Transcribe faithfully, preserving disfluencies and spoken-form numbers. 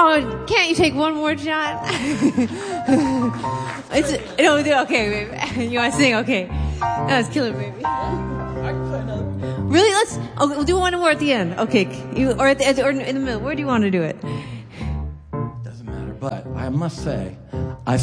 Oh, can't you take one more shot? It's, no, okay, baby. You want to sing? Okay. That was killer, baby. I can play another one. Really? Let's. Oh, we'll do one more at the end. Okay. You, or at the or in the middle. Where do you want to do it? Doesn't matter, but I must say,